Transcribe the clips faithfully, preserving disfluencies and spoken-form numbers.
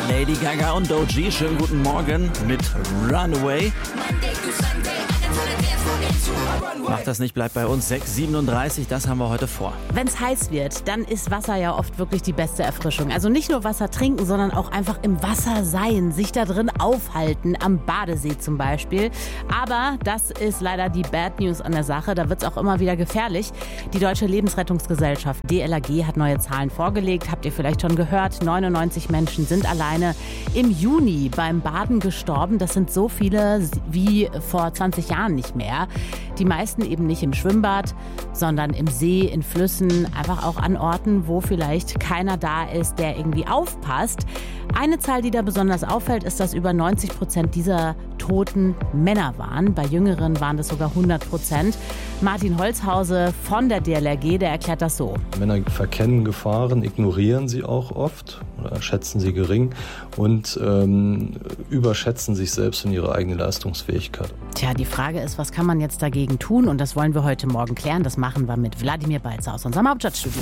Lady Gaga und Doechii, schönen guten Morgen mit Runaway. Macht das nicht, bleibt bei uns. sechs Uhr siebenunddreißig, das haben wir heute vor. Wenn es heiß wird, dann ist Wasser ja oft wirklich die beste Erfrischung. Also nicht nur Wasser trinken, sondern auch einfach im Wasser sein, sich da drin aufhalten, am Badesee zum Beispiel. Aber das ist leider die Bad News an der Sache, da wird es auch immer wieder gefährlich. Die Deutsche Lebensrettungsgesellschaft D L R G hat neue Zahlen vorgelegt, habt ihr vielleicht schon gehört. neunundneunzig Menschen sind alleine im Juni beim Baden gestorben. Das sind so viele wie vor zwanzig Jahren nicht mehr. Die meisten eben nicht im Schwimmbad, sondern im See, in Flüssen, einfach auch an Orten, wo vielleicht keiner da ist, der irgendwie aufpasst. Eine Zahl, die da besonders auffällt, ist, dass über neunzig Prozent dieser Toten Männer waren. Bei Jüngeren waren das sogar hundert Prozent. Martin Holzhause von der D L R G, der erklärt das so. Männer verkennen Gefahren, ignorieren sie auch oft oder schätzen sie gering und ähm, überschätzen sich selbst und ihre eigene Leistungsfähigkeit. Tja, die Frage ist, was kann man jetzt dagegen tun? Und das wollen wir heute Morgen klären. Das machen wir mit Wladimir Balzer aus unserem Hauptstadtstudio.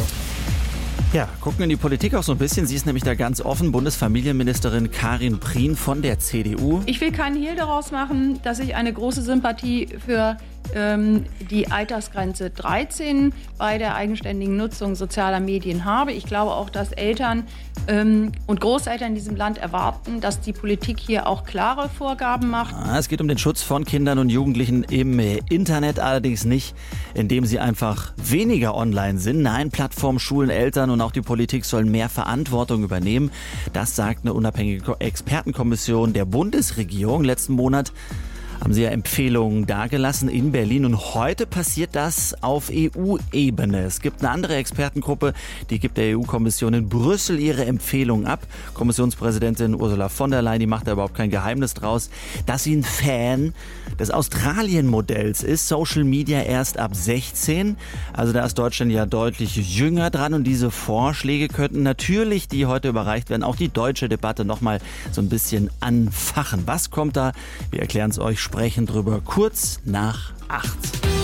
Ja, gucken in die Politik auch so ein bisschen. Sie ist nämlich da ganz offen. Bundesfamilienministerin Karin Prien von der C D U. Ich will keinen Hehl daraus machen, dass ich eine große Sympathie für ähm, die Altersgrenze dreizehn bei der eigenständigen Nutzung sozialer Medien habe. Ich glaube auch, dass Eltern ähm, und Großeltern in diesem Land erwarten, dass die Politik hier auch klare Vorgaben macht. Ah, es geht um den Schutz von Kindern und Jugendlichen im Internet, allerdings nicht, indem sie einfach weniger online sind. Nein, Plattformen, Schulen, Eltern und auch die Politik sollen mehr Verantwortung übernehmen. Das sagt eine unabhängige Expertenkommission der Bundesregierung. Letzten Monat haben sie ja Empfehlungen dargelassen in Berlin und heute passiert das auf E U-Ebene. Es gibt eine andere Expertengruppe, die gibt der E U-Kommission in Brüssel ihre Empfehlungen ab. Kommissionspräsidentin Ursula von der Leyen, die macht da überhaupt kein Geheimnis draus, dass sie ein Fan des Australien-Modells ist. Social Media erst ab sechzehn. Also da ist Deutschland ja deutlich jünger dran und diese Vorschläge könnten natürlich, die heute überreicht werden, auch die deutsche Debatte nochmal so ein bisschen anfachen. Was kommt da? Wir erklären es euch, sprechen drüber kurz nach acht.